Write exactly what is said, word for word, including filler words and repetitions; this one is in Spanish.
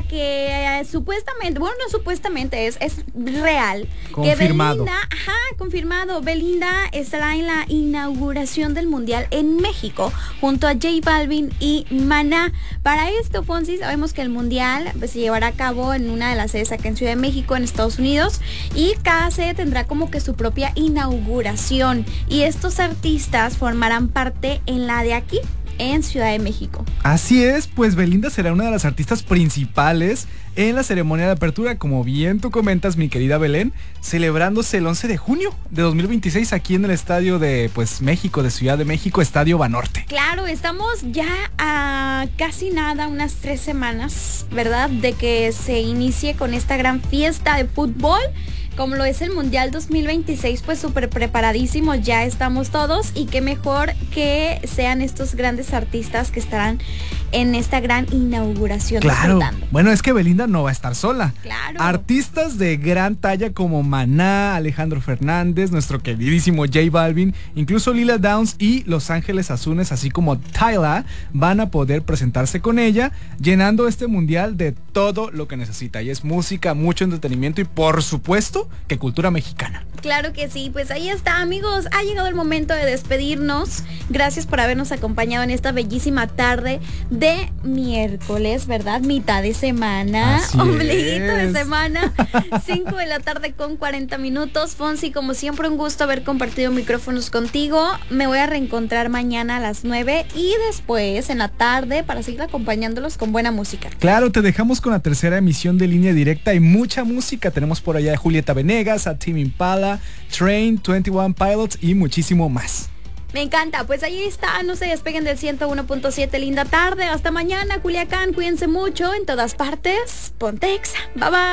que eh, supuestamente, bueno, no supuestamente, es, es real. Confirmado. Que Belinda, ajá, confirmado, Belinda estará en la inauguración del Mundial en México junto a J Balvin y Maná. Para esto, Fonsi, sabemos que el Mundial pues, se llevará a cabo en una de las sedes acá en Ciudad de México, en Estados Unidos, y cada sede tendrá como que su propia inauguración. Y estos artistas formarán parte en la de aquí, en Ciudad de México. Así es, pues Belinda será una de las artistas principales en la ceremonia de apertura, como bien tú comentas, mi querida Belén, celebrándose el once de junio de dos mil veintiséis aquí en el estadio de pues México, de Ciudad de México, Estadio Banorte. Claro, estamos ya a casi nada, unas tres semanas, ¿verdad? De que se inicie con esta gran fiesta de fútbol. Como lo es el Mundial dos mil veintiséis, pues súper preparadísimos ya estamos todos, y qué mejor que sean estos grandes artistas que estarán en esta gran inauguración. Claro, bueno, es que Belinda no va a estar sola. Claro. Artistas de gran talla como Maná, Alejandro Fernández, nuestro queridísimo J Balvin, incluso Lila Downs y Los Ángeles Azules, así como Tyla, van a poder presentarse con ella, llenando este mundial de todo lo que necesita. Y es música, mucho entretenimiento y por supuesto que cultura mexicana. Claro que sí, pues ahí está, amigos, ha llegado el momento de despedirnos. Gracias por habernos acompañado en esta bellísima tarde de miércoles, ¿verdad? Mitad de semana, Así ombliguito es. de semana, cinco de la tarde con cuarenta minutos. Fonsi, como siempre, un gusto haber compartido micrófonos contigo. Me voy a reencontrar mañana a las nueve y después en la tarde para seguir acompañándolos con buena música. Claro, te dejamos con la tercera emisión de Línea Directa y mucha música. Tenemos por allá a Julieta Venegas, a Tame Impala, Train, veintiuno Pilots y muchísimo más. Me encanta, pues ahí está, no se despeguen del ciento uno punto siete, linda tarde, hasta mañana, Culiacán, cuídense mucho, en todas partes, Pontexa, bye bye.